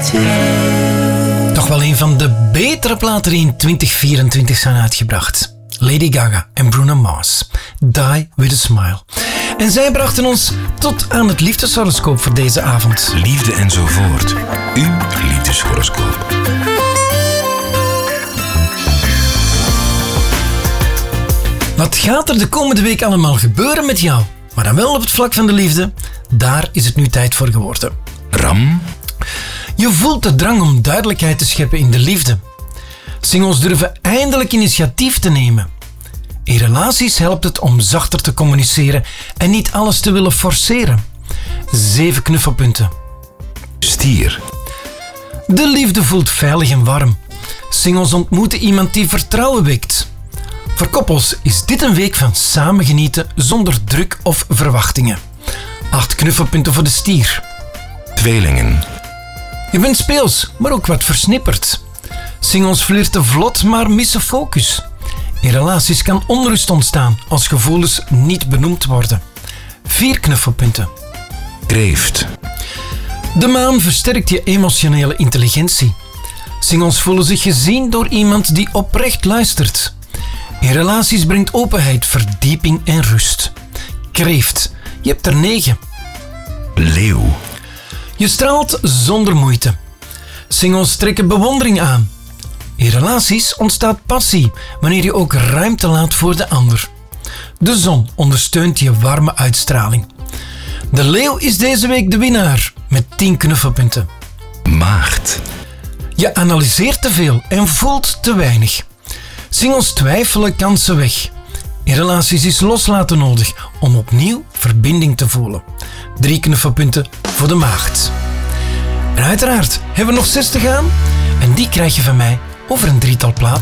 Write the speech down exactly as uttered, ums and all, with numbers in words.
Toch wel een van de betere platen die in twintig vierentwintig zijn uitgebracht. Lady Gaga en Bruno Mars. Die with a Smile. En zij brachten ons tot aan het liefdeshoroscoop voor deze avond. Liefde enzovoort. Uw liefdeshoroscoop. Wat gaat er de komende week allemaal gebeuren met jou? Maar dan wel op het vlak van de liefde. Daar is het nu tijd voor geworden. Ram. Je voelt de drang om duidelijkheid te scheppen in de liefde. Singles durven eindelijk initiatief te nemen. In relaties helpt het om zachter te communiceren en niet alles te willen forceren. Zeven knuffelpunten. Stier. De liefde voelt veilig en warm. Singles ontmoeten iemand die vertrouwen wekt. Voor koppels is dit een week van samen genieten zonder druk of verwachtingen. Acht knuffelpunten voor de stier. Tweelingen. Je bent speels, maar ook wat versnipperd. Singles flirten vlot, maar missen focus. In relaties kan onrust ontstaan als gevoelens niet benoemd worden. Vier knuffelpunten. Kreeft. De maan versterkt je emotionele intelligentie. Singles voelen zich gezien door iemand die oprecht luistert. In relaties brengt openheid verdieping en rust. Kreeft. Je hebt er negen. Leeuw. Je straalt zonder moeite. Singles trekken bewondering aan. In relaties ontstaat passie wanneer je ook ruimte laat voor de ander. De zon ondersteunt je warme uitstraling. De leeuw is deze week de winnaar met tien knuffelpunten. Maagd. Je analyseert te veel en voelt te weinig. Singles twijfelen kansen weg. In relaties is loslaten nodig om opnieuw verbinding te voelen. Drie knuffelpunten voor de maagd. En uiteraard hebben we nog zes te gaan en die krijg je van mij over een drietal platen.